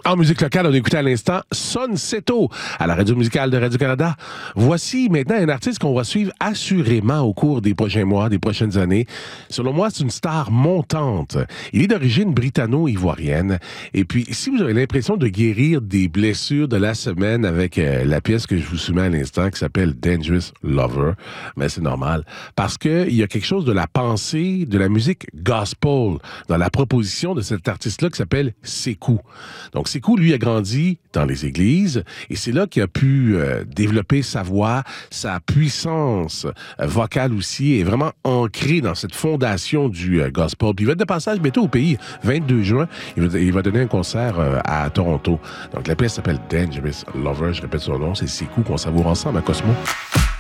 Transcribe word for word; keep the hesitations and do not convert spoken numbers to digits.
En musique locale, on écoutait à l'instant Son Seto à la radio musicale de Radio-Canada. Voici maintenant un artiste qu'on va suivre assurément au cours des prochains mois, des prochaines années. Selon moi, c'est une star montante. Il est d'origine britanno-ivoirienne. Et puis, si vous avez l'impression de guérir des blessures de la semaine avec euh, la pièce que je vous soumets à l'instant qui s'appelle Dangerous Lover, ben c'est normal. Parce qu'il y a quelque chose de la pensée, de la musique gospel dans la proposition de cet artiste-là qui s'appelle Sekou. Donc, Sekou, lui, a grandi dans les églises et c'est là qu'il a pu euh, développer sa voix, sa puissance euh, vocale aussi est vraiment ancrée dans cette fondation du euh, gospel. Puis il va être de passage bientôt au pays, vingt-deux juin, il va, il va donner un concert euh, à Toronto. Donc, la pièce s'appelle Dangerous Lover, je répète son nom, c'est Sekou qu'on savoure ensemble à Cosmo.